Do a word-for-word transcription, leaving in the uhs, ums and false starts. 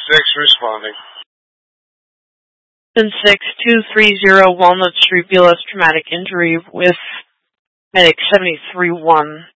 six responding. ten six two three zero Walnut Street, B L S traumatic injury with medic seventy-three one.